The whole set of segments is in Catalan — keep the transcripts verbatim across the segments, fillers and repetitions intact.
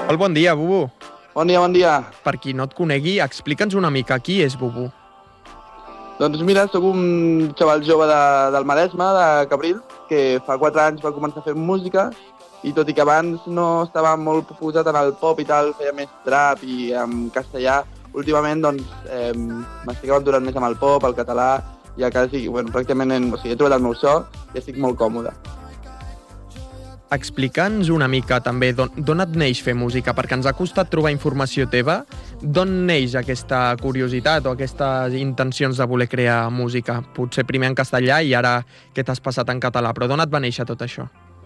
Molt bon dia, Bubu. Bon dia, bon dia. Per qui no et conegui, explica'ns una mica qui és Bubu. Doncs mira, sóc un xaval jove de, del Maresme, de Cabril, que fa quatre anys va començar a fer música i tot i que abans no estava molt posat en el pop i tal, feia més trap i en castellà, últimament doncs eh, m'estic aventurant més amb el pop, el català, i a quasi, bueno, pràcticament en, o sigui, he trobat el meu so i estic molt còmode. Explica'ns una mica també d'on et neix fer música, perquè ens ha costat trobar informació teva. D'on neix aquesta curiositat o aquestes intencions de voler crear música? Potser primer en castellà i ara que t'has passat en català, però d'on et va néixer tot això?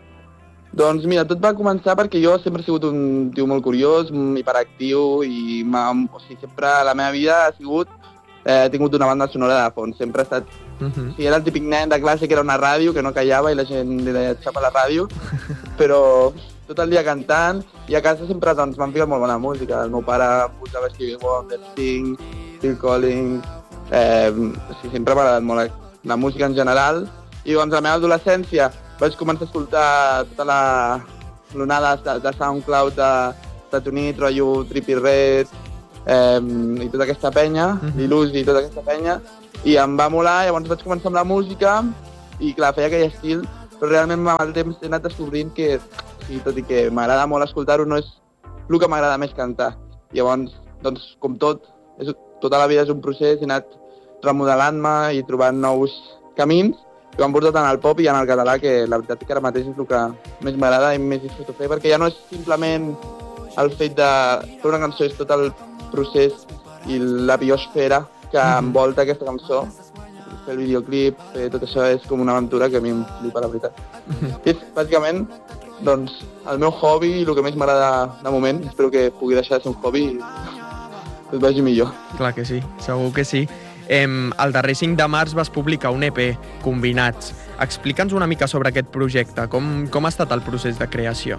Doncs mira, tot va començar perquè jo sempre he sigut un tio molt curiós, hiperactiu i o sigui, sempre la meva vida ha sigut eh, he tingut una banda sonora de fons, sempre he estat Uh -huh. Sí, era el típic nen de classe que era una ràdio, que no callava i la gent li deia xapa la ràdio, però tot el dia cantant i a casa sempre doncs, m'han ficat molt bona música. El meu pare posava Stevie Wonder, Sting, Phil Collins, eh, sí, sempre m'ha agradat molt la música en general i doncs a la meva adolescència vaig començar a escoltar tota la l'onada de, de SoundCloud d'Estats Units, rotllo Trippie Redd eh, i tota aquesta penya, uh -huh. l'Il·lusi i tota aquesta penya, i em va molar, llavors vaig començar amb la música i clar, feia aquell estil, però realment amb el temps he anat descobrint que, i tot i que m'agrada molt escoltar-ho, no és el que m'agrada més cantar. Llavors, doncs, com tot, és, tota la vida és un procés, he anat remodelant-me i trobant nous camins que m'han portat en el pop i en el català, que la veritat és que ara mateix és el que més m'agrada i més disfruto fer, perquè ja no és simplement el fet de fer una cançó, és tot el procés i la biosfera que envolta aquesta cançó. Fer el videoclip, fer tot això és com una aventura que a mi em flipa, la veritat. I és, bàsicament, doncs, el meu hobby i el que més m'agrada de moment. Espero que pugui deixar de ser un hobby i que et vagi millor. Clar que sí, segur que sí. Eh, el darrer cinc de març vas publicar un E P, Combinats. Explica'ns una mica sobre aquest projecte. Com, com ha estat el procés de creació?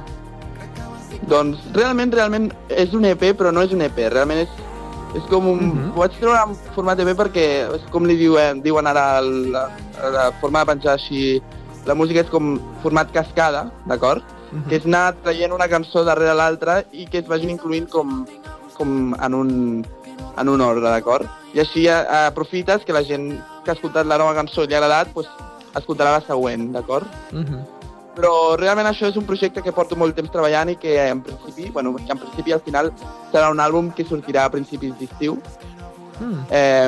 Doncs, realment, realment, és un E P, però no és un E P. Realment és És com un... Uh-huh. Ho vaig treure en format E P perquè és com li diuen, diuen ara la, la forma de penjar així. La música és com format cascada, d'acord? Uh-huh. Que és anar traient una cançó darrere l'altra i que es vagin incloent com, com en, un, en un ordre, d'acord? I així a, aprofites que la gent que ha escoltat la nova cançó i li ha agradat, pues, escoltarà la següent, d'acord? Uh-huh. Però realment això és un projecte que porto molt temps treballant i que en principi, bueno, que en principi al final serà un àlbum que sortirà a principis d'estiu. Mm. Eh,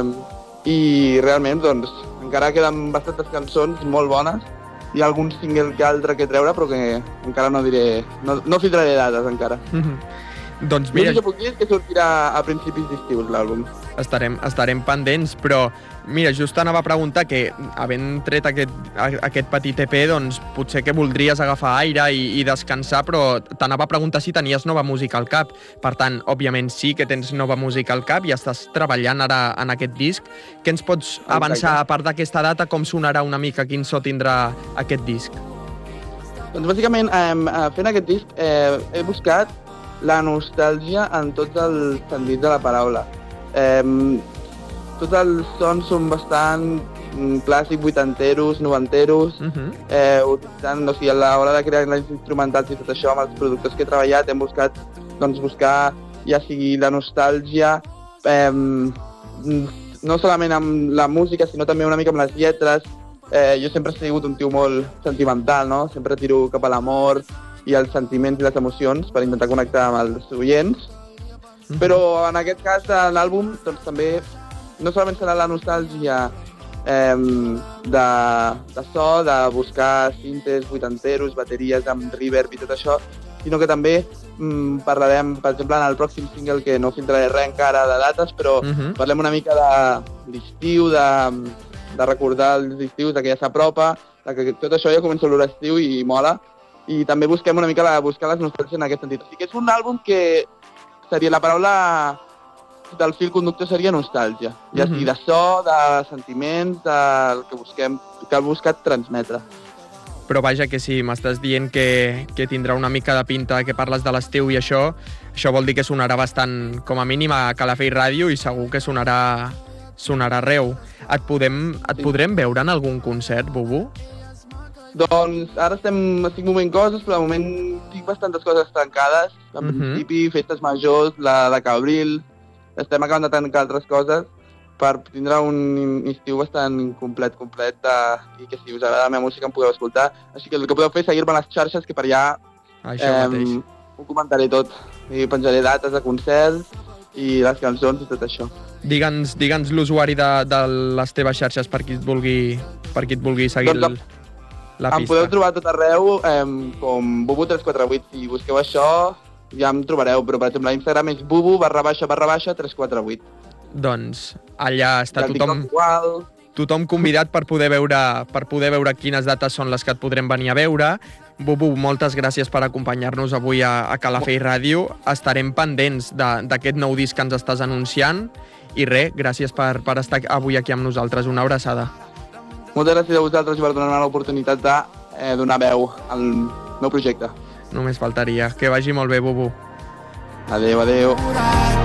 I realment, doncs, encara queden bastantes cançons molt bones i algun single que altre que treure, però que encara no diré, no, no filtraré dates encara. Mm-hmm. Doncs mira... L'únic que puc dir és que sortirà a principis d'estiu l'àlbum. Estarem, estarem pendents, però mira, just anava a preguntar que, havent tret aquest, aquest petit E P, doncs potser que voldries agafar aire i, i descansar, però t'anava a preguntar si tenies nova música al cap. Per tant, òbviament sí que tens nova música al cap i estàs treballant ara en aquest disc. Què ens pots avançar, a part d'aquesta data, com sonarà una mica, quin so tindrà aquest disc? Doncs bàsicament, eh, fent aquest disc, eh, he buscat la nostàlgia en tots els sentits de la paraula. Eh, tots els sons són bastant clàssics, vuitanteros, novanteros. Uh-huh. eh, utilitzant, o sigui, a l'hora de crear les instrumentals i tot això, amb els productors que he treballat, hem buscat doncs, buscar ja sigui la nostàlgia, eh, no solament amb la música, sinó també una mica amb les lletres. Eh, jo sempre he sigut un tio molt sentimental, no? Sempre tiro cap a l'amor i els sentiments i les emocions per intentar connectar amb els oients. Mm-hmm. Però en aquest cas, en l'àlbum, doncs també no solament serà la nostàlgia eh, de, de so, de buscar cintes, vuitanteros, bateries amb reverb i tot això, sinó que també mm, parlarem, per exemple, en el pròxim single, que no filtraré res encara de dates, però mm-hmm. parlem una mica de l'estiu, de, de recordar els estius, de que ja s'apropa, de que tot això ja comença a l'hora estiu i mola. I també busquem una mica la, buscar les nostàlgies en aquest sentit. O sigui que és un àlbum que seria la paraula del fil conductor seria nostàlgia. Ja sigui de so, de sentiments, del que busquem, que ha buscat transmetre. Però vaja que sí, m'estàs dient que, que tindrà una mica de pinta que parles de l'estiu i això, això vol dir que sonarà bastant, com a mínim, a Calafell Ràdio i segur que sonarà, sonarà arreu. Et, podem, et podrem veure en algun concert, Bubu? Doncs ara estem, estic movent coses, però de moment tinc bastantes coses tancades. En Mhm. principi, festes majors, la de Cabril, estem acabant de tancar altres coses per tindre un estiu bastant complet, complet, de, i que si us agrada la meva música em podeu escoltar. Així que el que podeu fer és seguir-me a les xarxes, que per allà Això mateix. ho comentaré tot. I penjaré dates de concerts i les cançons i tot això. Digue'ns digue'ns l'usuari de, de les teves xarxes per qui et vulgui, per qui et vulgui seguir Doncs el, la Em pista. podeu trobar a tot arreu, eh, com bubu tres quatre vuit. Si busqueu això, ja em trobareu. Però, per exemple, a Instagram és bubu barra baixa barra baixa tres quatre vuit. Doncs allà està I al tothom, TikTok igual. tothom convidat per poder veure per poder veure quines dates són les que et podrem venir a veure. Bubu, moltes gràcies per acompanyar-nos avui a, a Calafell Ràdio. Estarem pendents d'aquest nou disc que ens estàs anunciant. I res, gràcies per, per estar avui aquí amb nosaltres. Una abraçada. Moltes gràcies a vosaltres per donar-me l'oportunitat de eh, donar veu al meu projecte. Només faltaria. Que vagi molt bé, Bubu. Adéu, adéu.